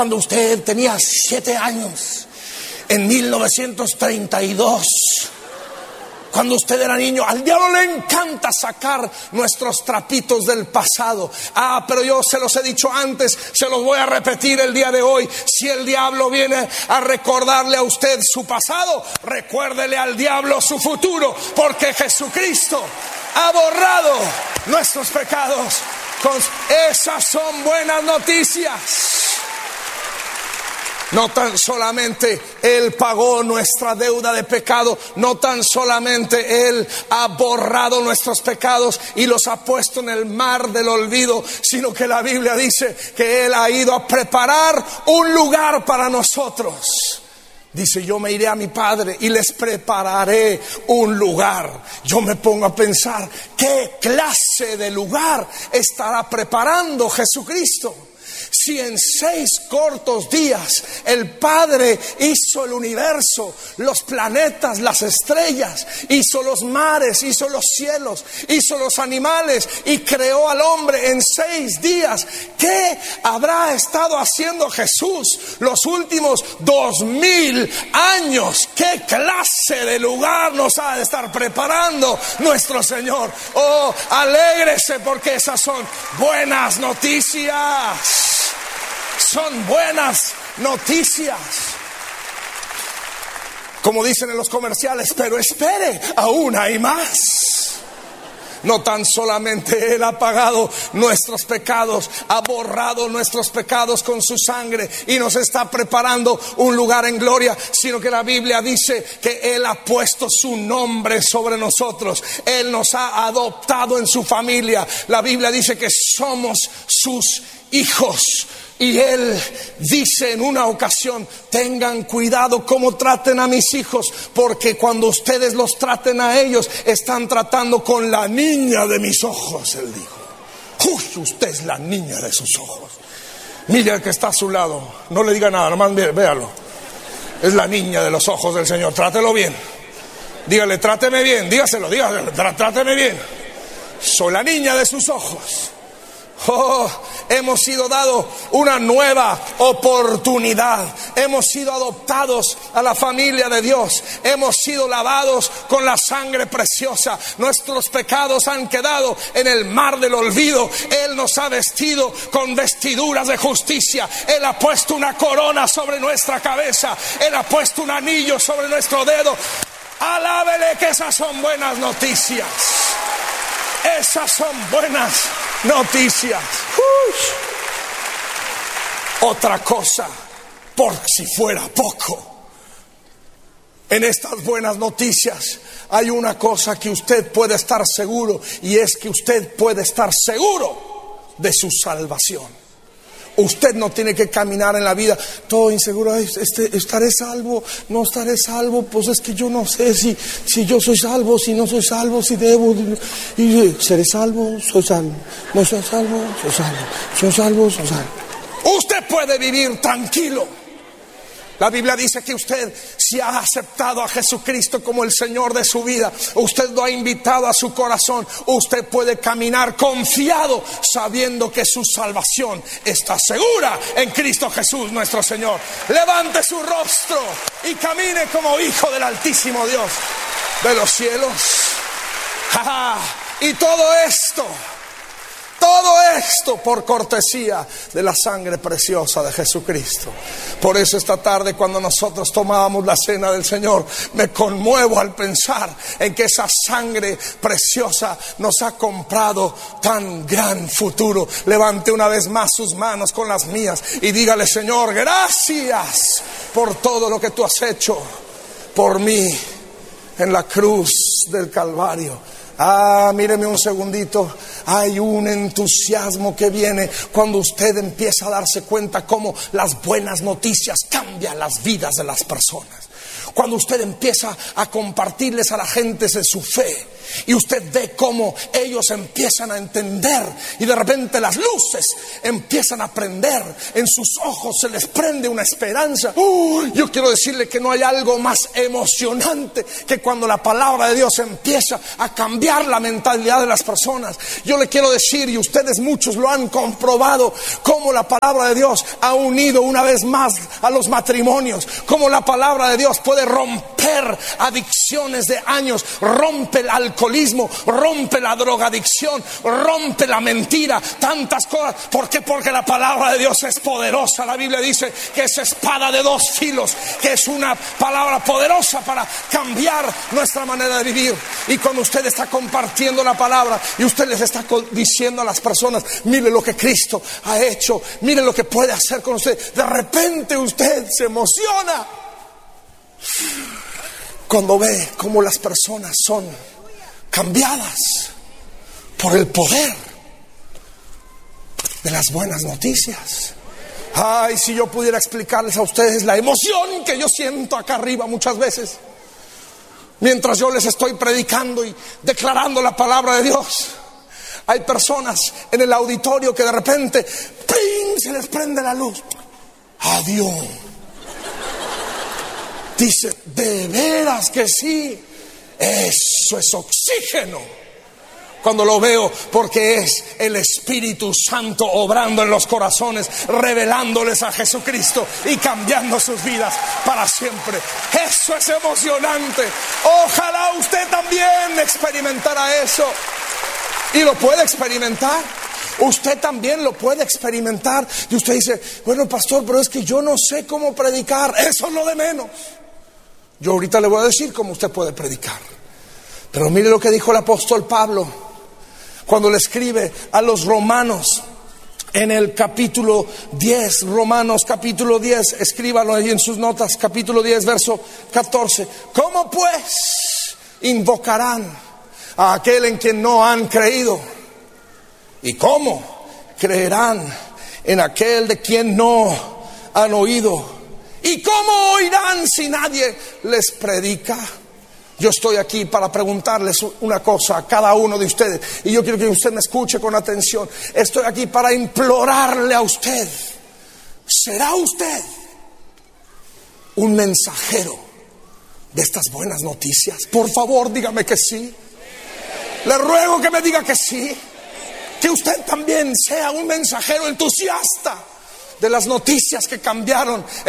Cuando usted tenía 7 años, en 1932, cuando usted era niño, al diablo le encanta sacar nuestros trapitos del pasado. Pero yo se los he dicho antes, se los voy a repetir el día de hoy. Si el diablo viene a recordarle a usted su pasado, recuérdele al diablo su futuro, porque Jesucristo ha borrado nuestros pecados. Esas son buenas noticias. No tan solamente Él pagó nuestra deuda de pecado, no tan solamente Él ha borrado nuestros pecados y los ha puesto en el mar del olvido, sino que la Biblia dice que Él ha ido a preparar un lugar para nosotros. Dice: yo me iré a mi Padre y les prepararé un lugar. Yo me pongo a pensar, ¿qué clase de lugar estará preparando Jesucristo? Si en 6 cortos días el Padre hizo el universo, los planetas, las estrellas, hizo los mares, hizo los cielos, hizo los animales y creó al hombre en 6 días, ¿qué habrá estado haciendo Jesús los últimos 2000 años? ¿Qué clase de lugar nos ha de estar preparando nuestro Señor? Oh, alégrese, porque esas son buenas noticias. Son buenas noticias. Como dicen en los comerciales, pero espere, aún hay más. No tan solamente Él ha pagado nuestros pecados, ha borrado nuestros pecados con su sangre y nos está preparando un lugar en gloria, sino que la Biblia dice que Él ha puesto su nombre sobre nosotros. Él nos ha adoptado en su familia. La Biblia dice que somos sus hijos. Y Él dice en una ocasión: tengan cuidado cómo traten a mis hijos, porque cuando ustedes los traten a ellos, están tratando con la niña de mis ojos. Él dijo: uy, usted es la niña de sus ojos. Mire al que está a su lado, no le diga nada, nomás véalo. Es la niña de los ojos del Señor. Trátelo bien. Dígale: tráteme bien. Dígaselo, tráteme bien. Soy la niña de sus ojos. Oh, hemos sido dados una nueva oportunidad. Hemos sido adoptados a la familia de Dios. Hemos sido lavados con la sangre preciosa. Nuestros pecados han quedado en el mar del olvido. Él nos ha vestido con vestiduras de justicia. Él ha puesto una corona sobre nuestra cabeza. Él ha puesto un anillo sobre nuestro dedo. Alábele, que esas son buenas noticias. Esas son buenas noticias. Otra cosa, por si fuera poco, en estas buenas noticias hay una cosa que usted puede estar seguro, y es que usted puede estar seguro de su salvación. Usted no tiene que caminar en la vida todo inseguro. ¿Estaré salvo? ¿No estaré salvo? Pues es que yo no sé si yo soy salvo, si no soy salvo, si debo. ¿Seré salvo? ¿Soy salvo? ¿No soy salvo? Soy salvo. ¿Soy salvo? Soy salvo. Usted puede vivir tranquilo. La Biblia dice que usted, si ha aceptado a Jesucristo como el Señor de su vida, usted lo ha invitado a su corazón, usted puede caminar confiado, sabiendo que su salvación está segura en Cristo Jesús nuestro Señor. Levante su rostro y camine como hijo del Altísimo Dios de los cielos. Y todo esto por cortesía de la sangre preciosa de Jesucristo. Por eso esta tarde, cuando nosotros tomábamos la cena del Señor, me conmuevo al pensar en que esa sangre preciosa nos ha comprado tan gran futuro. Levante una vez más sus manos con las mías y dígale: Señor, gracias por todo lo que tú has hecho por mí en la cruz del Calvario. Míreme un segundito. Hay un entusiasmo que viene cuando usted empieza a darse cuenta cómo las buenas noticias cambian las vidas de las personas. Cuando usted empieza a compartirles a la gente de su fe y usted ve cómo ellos empiezan a entender y de repente las luces empiezan a prender, en sus ojos se les prende una esperanza. Yo quiero decirle que no hay algo más emocionante que cuando la palabra de Dios empieza a cambiar la mentalidad de las personas. Yo le quiero decir, y ustedes muchos lo han comprobado, cómo la palabra de Dios ha unido una vez más a los matrimonios, cómo la palabra de Dios puede romper adicciones de años, rompe el alcoholismo, rompe la drogadicción, rompe la mentira, tantas cosas. ¿Por qué? Porque la palabra de Dios es poderosa. La Biblia dice que es espada de dos filos, que es una palabra poderosa para cambiar nuestra manera de vivir. Y cuando usted está compartiendo la palabra y usted les está diciendo a las personas, mire lo que Cristo ha hecho, mire lo que puede hacer con usted, de repente usted se emociona cuando ve cómo las personas son cambiadas por el poder de las buenas noticias. Ay, si yo pudiera explicarles a ustedes la emoción que yo siento acá arriba muchas veces, mientras yo les estoy predicando y declarando la palabra de Dios. Hay personas en el auditorio que de repente ¡ping!, se les prende la luz. Adiós. Dice, de veras que sí, eso es oxígeno. Cuando lo veo, porque es el Espíritu Santo obrando en los corazones, revelándoles a Jesucristo y cambiando sus vidas para siempre. Eso es emocionante. Ojalá usted también experimentara eso. Y lo puede experimentar. Usted también lo puede experimentar. Y usted dice, bueno, pastor, pero es que yo no sé cómo predicar. Eso es lo de menos. Yo ahorita le voy a decir cómo usted puede predicar. Pero mire lo que dijo el apóstol Pablo cuando le escribe a los romanos en el capítulo 10. Romanos capítulo 10, escríbalo ahí en sus notas, capítulo 10, verso 14. ¿Cómo pues invocarán a aquel en quien no han creído? ¿Y cómo creerán en aquel de quien no han oído? ¿Y cómo oirán si nadie les predica? Yo estoy aquí para preguntarles una cosa a cada uno de ustedes, y yo quiero que usted me escuche con atención. Estoy aquí para implorarle a usted: ¿será usted un mensajero de estas buenas noticias? Por favor, dígame que sí. Le ruego que me diga que sí. Que usted también sea un mensajero entusiasta de las noticias que cambiaron